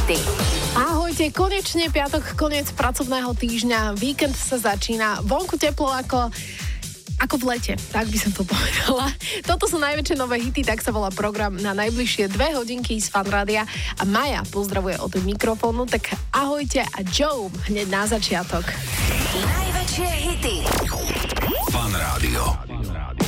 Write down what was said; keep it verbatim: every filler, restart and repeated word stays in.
hity. Ahojte, konečne piatok, koniec pracovného týždňa, víkend sa začína, vonku teplo ako... Ako v lete, tak by som to povedala. Toto sú najväčšie nové hity, tak sa volá program na najbližšie dve hodinky z Fanrádia. A Maja pozdravuje od mikrofónu, tak ahojte a Joe hneď na začiatok. Najväčšie hity. Fanrádio.